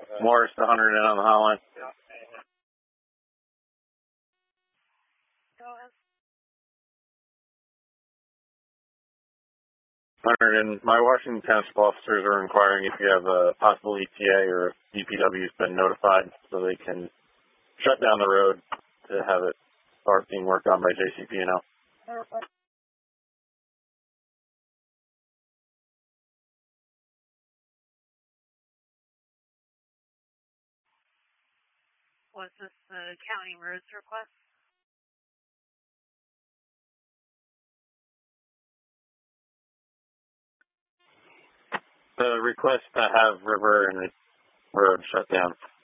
Morris to 100 in on the hotline. Go ahead. 100 and my Washington Township officers are inquiring if you have a possible ETA or if DPW has been notified so they can shut down the road to have it start being worked on by JCP&L. Was this the county roads request? The request to have river and road shut down.